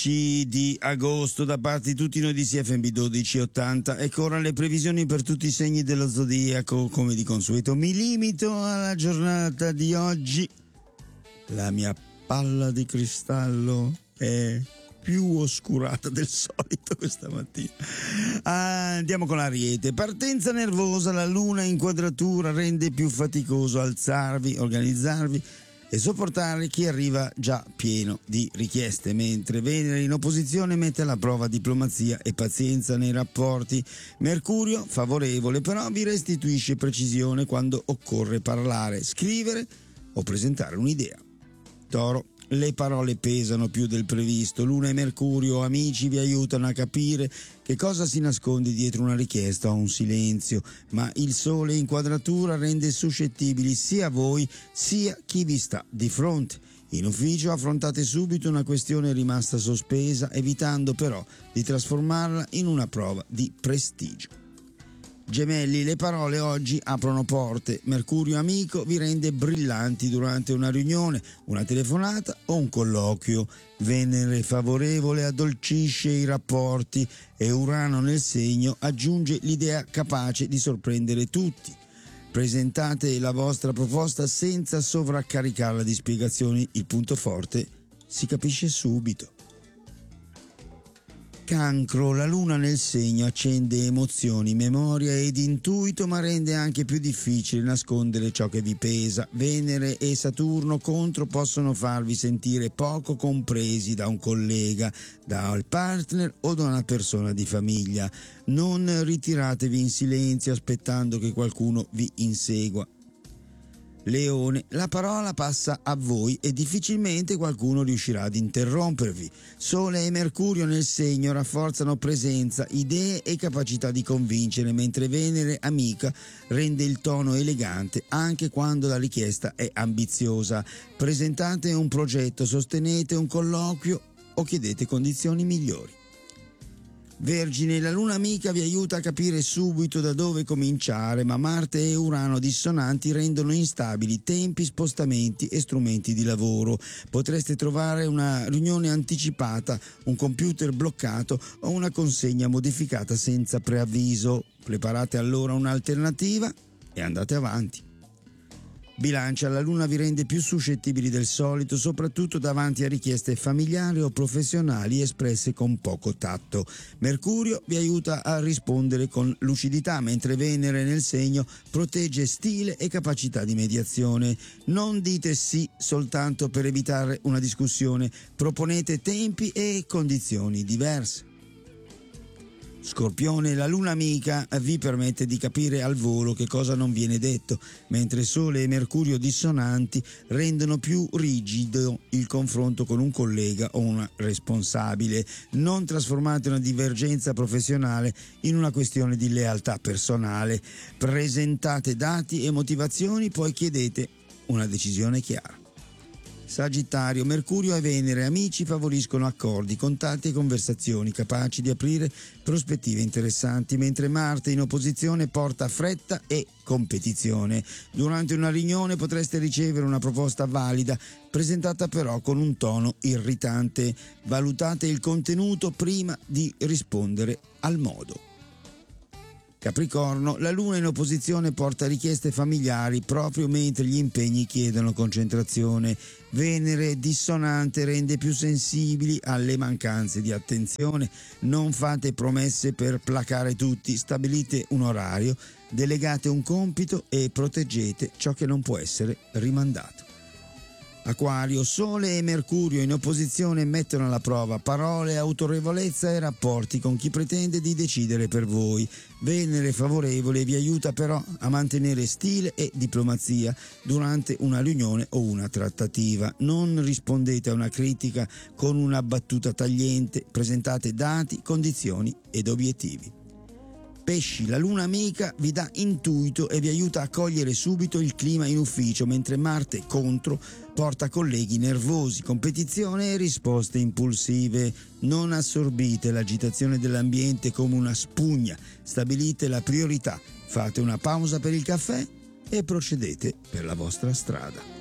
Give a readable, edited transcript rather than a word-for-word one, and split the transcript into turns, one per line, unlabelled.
di agosto da parte di tutti noi di CFM 1280. Ecco ora le previsioni per tutti i segni dello zodiaco. Come di consueto mi limito alla giornata di oggi. La mia palla di cristallo è più oscurata del solito questa mattina. Andiamo con l'Ariete. Partenza nervosa, la luna in quadratura rende più faticoso alzarvi, organizzarvi e sopportare chi arriva già pieno di richieste, mentre Venere in opposizione mette alla prova diplomazia e pazienza nei rapporti. Mercurio, favorevole, però vi restituisce precisione quando occorre parlare, scrivere o presentare un'idea. Toro, le parole pesano più del previsto. Luna e Mercurio, amici, vi aiutano a capire che cosa si nasconde dietro una richiesta o un silenzio, ma il Sole in quadratura rende suscettibili sia voi sia chi vi sta di fronte. In ufficio affrontate subito una questione rimasta sospesa, evitando però di trasformarla in una prova di prestigio. Gemelli, le parole oggi aprono porte. Mercurio amico vi rende brillanti durante una riunione, una telefonata o un colloquio. Venere favorevole addolcisce i rapporti e Urano nel segno aggiunge l'idea capace di sorprendere tutti. Presentate la vostra proposta senza sovraccaricarla di spiegazioni, il punto forte si capisce subito. Cancro, la luna nel segno accende emozioni, memoria ed intuito, ma rende anche più difficile nascondere ciò che vi pesa. Venere e Saturno contro possono farvi sentire poco compresi da un collega, dal partner o da una persona di famiglia. Non ritiratevi in silenzio aspettando che qualcuno vi insegua. Leone, la parola passa a voi e difficilmente qualcuno riuscirà ad interrompervi. Sole e Mercurio nel segno rafforzano presenza, idee e capacità di convincere, mentre Venere amica rende il tono elegante anche quando la richiesta è ambiziosa. Presentate un progetto, sostenete un colloquio o chiedete condizioni migliori. Vergine, la luna amica vi aiuta a capire subito da dove cominciare, ma Marte e Urano dissonanti rendono instabili tempi, spostamenti e strumenti di lavoro. Potreste trovare una riunione anticipata, un computer bloccato o una consegna modificata senza preavviso. Preparate allora un'alternativa e andate avanti. Bilancia, la luna vi rende più suscettibili del solito, soprattutto davanti a richieste familiari o professionali espresse con poco tatto. Mercurio vi aiuta a rispondere con lucidità, mentre Venere nel segno protegge stile e capacità di mediazione. Non dite sì soltanto per evitare una discussione, proponete tempi e condizioni diverse. Scorpione, la luna amica vi permette di capire al volo che cosa non viene detto, mentre Sole e Mercurio dissonanti rendono più rigido il confronto con un collega o una responsabile. Non trasformate una divergenza professionale in una questione di lealtà personale. Presentate dati e motivazioni, poi chiedete una decisione chiara. Sagittario, Mercurio e Venere amici favoriscono accordi, contatti e conversazioni capaci di aprire prospettive interessanti, mentre Marte in opposizione porta fretta e competizione. Durante una riunione potreste ricevere una proposta valida, presentata però con un tono irritante. Valutate il contenuto prima di rispondere al modo. Capricorno, la luna in opposizione porta richieste familiari proprio mentre gli impegni chiedono concentrazione. Venere dissonante rende più sensibili alle mancanze di attenzione. Non fate promesse per placare tutti, stabilite un orario, delegate un compito e proteggete ciò che non può essere rimandato. Acquario, Sole e Mercurio in opposizione mettono alla prova parole, autorevolezza e rapporti con chi pretende di decidere per voi. Venere favorevole vi aiuta però a mantenere stile e diplomazia durante una riunione o una trattativa. Non rispondete a una critica con una battuta tagliente, presentate dati, condizioni ed obiettivi. Pesci, la luna amica vi dà intuito e vi aiuta a cogliere subito il clima in ufficio, mentre Marte contro porta colleghi nervosi, competizione e risposte impulsive. Non assorbite l'agitazione dell'ambiente come una spugna, stabilite la priorità, fate una pausa per il caffè e procedete per la vostra strada.